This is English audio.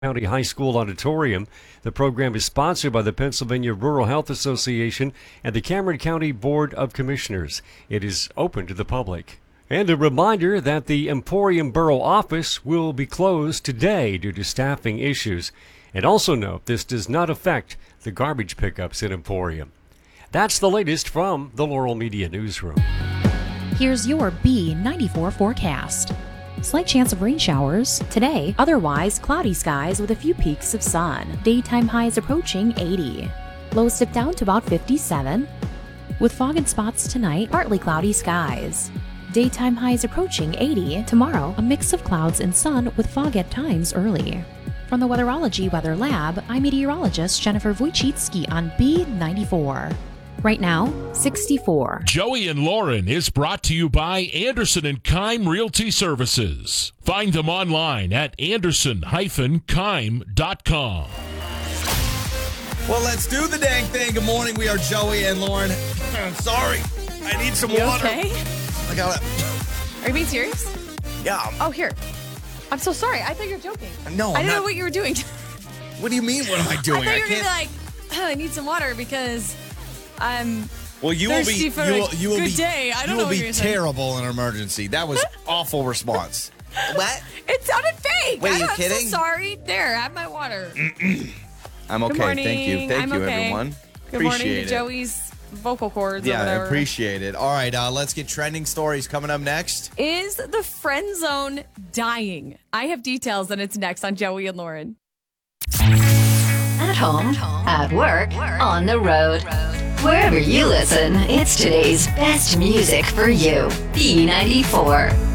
County High School Auditorium. The program is sponsored by the Pennsylvania Rural Health Association and the Cameron County Board of Commissioners. It is open to the public. And a reminder that the Emporium Borough office will be closed today due to staffing issues. And also note, this does not affect the garbage pickups in Emporium. That's the latest from the Laurel Media Newsroom. Here's your B94 forecast. Slight chance of rain showers today, otherwise cloudy skies with a few peaks of sun. Daytime highs approaching 80. Lows dip down to about 57. With fog in spots tonight, partly cloudy skies. Daytime highs approaching 80. Tomorrow, a mix of clouds and sun with fog at times early. From the Weatherology Weather Lab, I'm meteorologist Jennifer Wojcicki on B94. Right now, 64. Joey and Lauren is brought to you by Anderson and Keim Realty Services. Find them online at anderson-keim.com. Well, let's do the dang thing. Good morning. We are Joey and Lauren. I'm sorry. I need some water. Okay? I got it. Are you being serious? Yeah. Oh, here. I'm so sorry. I thought you were joking. No, I didn't know what you were doing. What do you mean, what am I doing? I thought you were going to be like, I need some water because I'm well, you thirsty will be, for you will good be, day. I don't you know will what you're be saying. terrible in an emergency. That was awful response. What? It sounded fake. Wait, are you I'm kidding? so sorry. There, have my water. I'm okay. Good morning. Thank you. Thank I'm you, okay. everyone. Good Appreciate morning to it. Joey's vocal cords or Yeah, I whatever. appreciate it. All right, let's get trending stories coming up next. Is the friend zone dying? I have details and it's next on Joey and Lauren. At home, at work, on the road. Wherever you listen, it's today's best music for you. B94.